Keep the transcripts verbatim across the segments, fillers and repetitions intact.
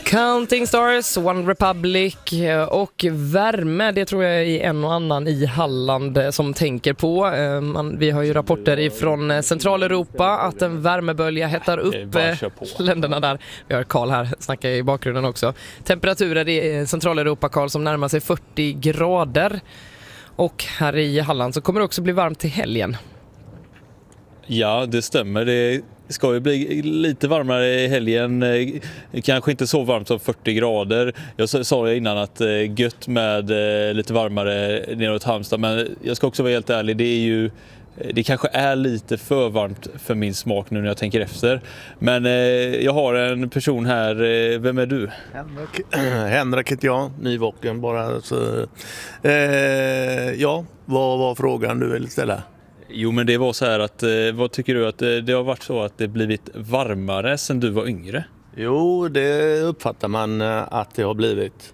Counting Stars, One Republic och värme, det tror jag är en och annan i Halland som tänker på. Man, vi har ju rapporter ifrån Centraleuropa att en värmebölja hettar upp länderna där. Vi har Karl här, snackar i bakgrunden också. Temperaturer i Centraleuropa, Karl, som närmar sig fyrtio grader. Och här i Halland så kommer det också bli varmt till helgen. Ja, det stämmer. Det ska ju bli lite varmare i helgen. Kanske inte så varmt som fyrtio grader. Jag sa innan att gött med lite varmare neråt Halmstad. Men jag ska också vara helt ärlig. Det är ju... Det kanske är lite för varmt för min smak nu när jag tänker efter. Men eh, jag har en person här. Eh, vem är du? Henrik, Henrik heter jag, nyvaken bara. Så, eh, ja, vad var frågan du ville ställa? Jo, men det var så här att, eh, vad tycker du att eh, det har varit så att det blivit varmare sedan du var yngre? Jo, det uppfattar man att det har blivit.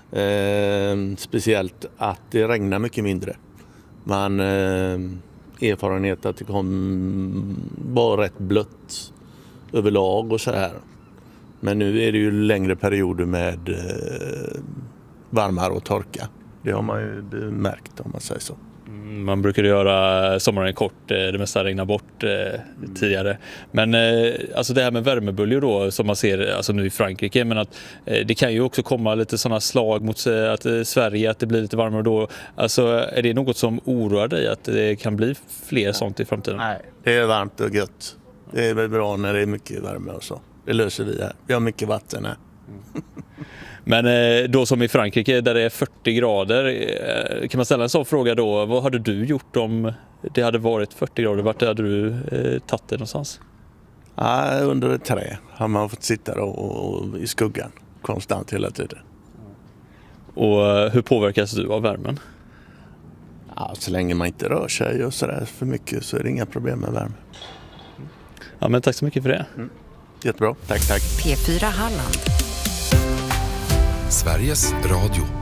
Eh, speciellt att det regnar mycket mindre. Man... Eh, erfarenhet att det kom bara rätt blött överlag och så här. Men nu är det ju längre perioder med eh, varmare och torka. Det har man ju märkt om man säger så. Man brukar göra sommaren kort, det mesta regnar bort eh, tidigare. Men eh, alltså det här med värmeböljor då som man ser alltså nu i Frankrike, men att eh, det kan ju också komma lite sådana slag mot eh, att eh, Sverige, att det blir lite varmare då. Alltså är det något som oroar dig att det kan bli fler Nej. sånt i framtiden? Nej, det är varmt och gött. Det är väl bra när det är mycket värme och så. Det löser vi här. Vi har mycket vatten här. Mm. Men då som i Frankrike där det är fyrtio grader, kan man ställa en sån fråga då? Vad hade du gjort om det hade varit fyrtio grader? Vart hade du eh, tagit det någonstans? Ja, under ett trä har man fått sitta då och, och, i skuggan konstant hela tiden. Och hur påverkas du av värmen? Ja, så länge man inte rör sig och sådär för mycket så är det inga problem med värme. Ja, men tack så mycket för det. Mm. Jättebra, tack tack. P fyra Halland. Sveriges Radio.